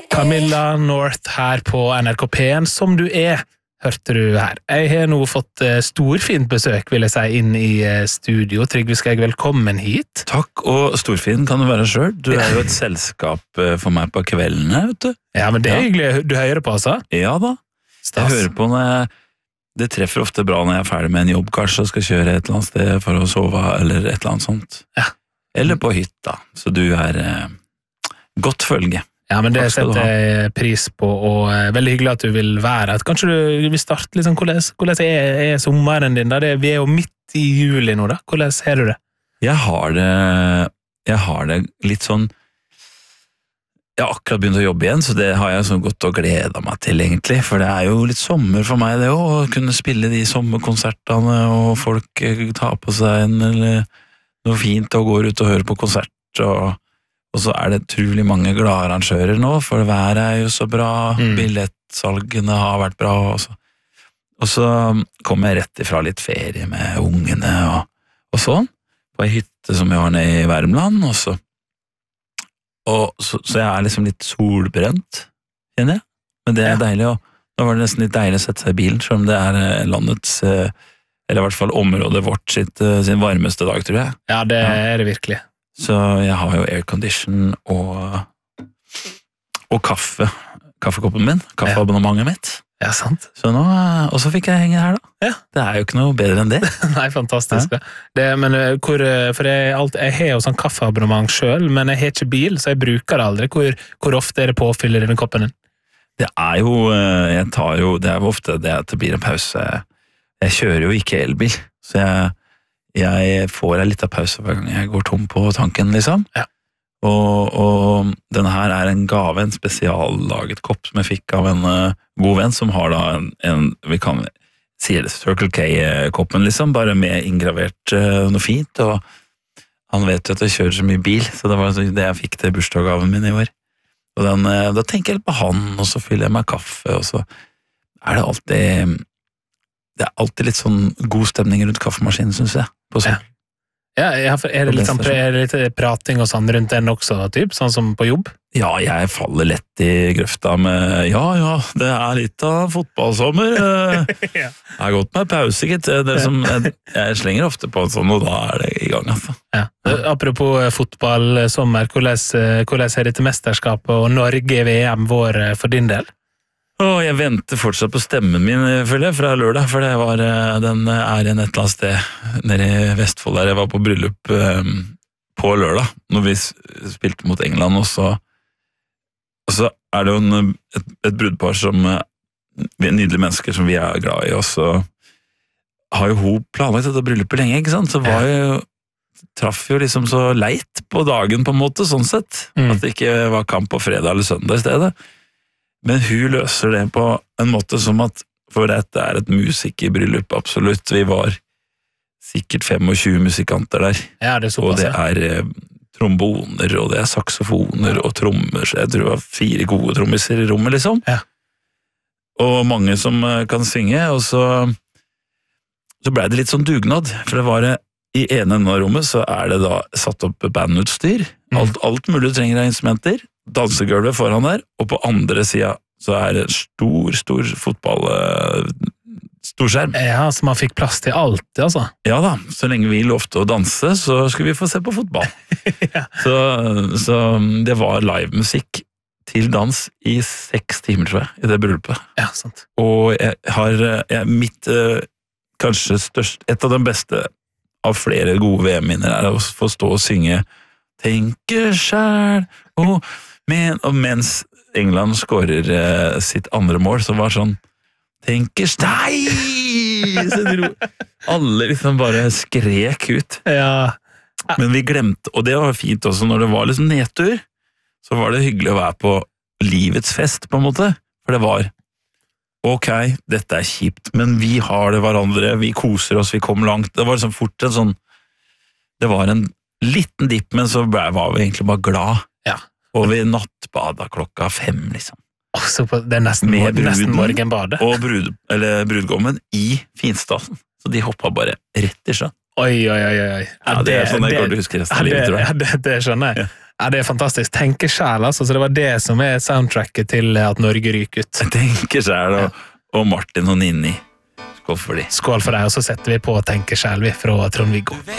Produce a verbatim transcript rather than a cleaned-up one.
Camilla North her på N R K P en, som du er, hørte du her. Jeg har nå fått uh, storfint besøk, vil jeg si, inn i uh, studio. Trygve Skegg, velkommen hit. Takk, og storfin kan du være selv. Du er jo et selskap uh, for meg på kveldene, vet du. Ja, men det er ja. hyggelig. Du hører på, altså? Ja da. Stas. Jeg hører på når jeg, det treffer ofte bra når jeg er ferdig med en jobb, kanskje, og skal kjøre et eller annet sted for å sove, eller et eller annet sånt. Ja. Eller på hytta, så du er uh, godt følge. Ja, men det setter jeg pris på, og uh, veldig hyggelig at du vil være her. Kanskje du vil starte liksom, hvordan, hvordan er, er sommeren din da? Det, vi er jo midt i juli nå da, hvordan ser du det? Jeg har det, jeg har det litt sånn, jeg har akkurat begynt å jobbe igjen, så det har jeg sånn godt å glede meg til egentlig, for det er jo litt sommer for meg det også, å kunne spille de sommerkonsertene, og folk tar på seg en, eller noe fint og går ut og hører på konsert, og Og så er det utrolig mange glade arrangører nå, for været er jo så bra, mm. billettsalgene har vært bra, og så, og så kom jeg rett ifra litt ferie med ungene og, og sånn, på en hytte som jeg har nede i Värmland, og så, og så, så jeg er liksom litt solbrent, kjenner jeg, men det er ja. deilig, og da var det nesten litt deilig å sette seg i bilen, selv om det er landets, eller i hvert fall området vårt sitt, sin varmeste dag, tror jeg. Ja, det ja. er det virkelig. Så jeg har jo aircondition og, og kaffe, kaffekoppen min, kaffeabonnementet mitt. Ja, sant. Så nå, og så fikk jeg henge her da. Ja. Det er jo ikke noe bedre enn det. Nei, fantastisk. Ja. Det, men hvor, for jeg, alt, jeg har jo sånn kaffeabonnement selv, men jeg har ikke bil, så jeg bruker det aldri. Hvor, hvor ofte er det påfyller i den koppen din? Det er jo, jeg tar jo, det er jo ofte det at det blir en pause. Jeg kjører jo ikke elbil, så jeg Jeg får en liten pause hver gang jeg går tom på tanken, liksom. Ja. Og, og denne her er en gave, en spesiallaget kopp som jeg fikk av en uh, god venn, som har da en, en vi kan si det, Circle K-koppen, liksom, bare med inngravert uh, noe fint, og han vet jo at jeg kjører så mye bil, så det var det jeg fikk til bursdagsgaven min i år. Og den, uh, da tenker jeg litt på han, og så fyller jeg meg kaffe, og så er det alltid... Det er alltid litt sånn god stemning rundt kaffemaskinen, synes jeg, på sånn. Ja, ja er, det litt sånn, er det litt prating og sånn rundt den også, typ, sånn som på jobb? Ja, jeg faller lett i grøfta med, ja, ja, det er litt av fotballsommer. ja. Jeg har gått med pause, gitt. Det som, jeg, jeg slenger ofte på en sånn, og da er det i gang, altså. Ja. Apropos fotballsommer, hvordan, hvordan er dette mesterskapet og Norge V M vår for din del? Åh, jeg venter fortsatt på stemmen min, føler jeg, fra lørdag, for det var, den er igjen et eller annet sted nede i Vestfold der. Jeg var på bryllup um, på lørdag, når vi spilte mot England, og så, og så er det jo en, et, et brudpar som vi er nydelige mennesker som vi er glad i, og så har jo hun planlagt dette bryllupet lenge, ikke sant? Så var jo, traff jo liksom så leit på dagen på en måte, sånn sett, mm. at det ikke var kamp på fredag eller søndag i stedet. Men hun løser det på en måte som at, for dette er et musikerbryllup, absolutt. Vi var sikkert tjuefem musikanter der. Ja, det er såpass, og det er eh, tromboner, og det er saksofoner og trommer, så jeg tror det var fire gode trommiser i rommet, liksom. Ja. Og mange som kan synge, og så, så ble det litt sånn dugnad, for det var i ene enden av rommet, så er det da satt opp bandutstyr, mm. alt, alt mulig du trenger av instrumenter, dansegulvet foran der, og på andre siden så er det stor, stor fotball, storskjerm. Ja, så man fikk plass til alt, altså. Ja da, så lenge vi lovte å danse, så skulle vi få se på fotball. ja. så, så det var livemusikk til dans i seks timer, tror jeg, i det bryllupet. Ja, sant. Og jeg har jeg, mitt kanskje størst, et av de beste av flere gode V M-minner er å få stå og synge «Tenker selv», og, men, og mens England skårer eh, sitt andre mål, så var sånn «Tenker steg!» Så dro, alle liksom bare skrek ut. Ja. Men vi glemte, og det var fint også, når det var liksom nedtur, så var det hyggelig å være på livets fest, på en måte, for det var ok, dette er kjipt, men vi har det hverandre, vi koser oss, vi kom langt. Det var liksom fort en sånn, det var en liten dipp, men så var vi egentlig bare glad. Ja. Og vi nattbada klokka fem, liksom. Også på, det er nesten, med nesten morgenbadet. Og brud, eller brudgommen i finstasen. Så de hoppet bare rett i sjøen. Oi, oi, oi, oi. Ja, det er sånn jeg kommer til å huske resten av livet, tror jeg. Ja, det, det skjønner jeg. Ja. Ja, det er fantastisk. Tenkesjæl, altså. Så det var det som er soundtracket til at Norge ryker ut. Jeg tenker selv, og, og Martin og Ninni. Skål for de. Skål for deg, og så setter vi på Tenkesjæl vi fra Trond-Viggo.